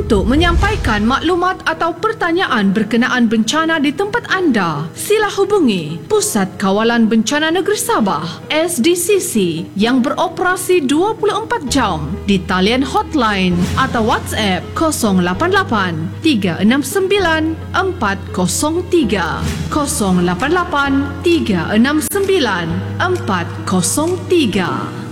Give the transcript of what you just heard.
Untuk menyampaikan maklumat atau pertanyaan berkenaan bencana di tempat anda, sila hubungi Pusat Kawalan Bencana Negeri Sabah SDCC yang beroperasi 24 jam di talian hotline atau WhatsApp 088 369 403 088 369 403.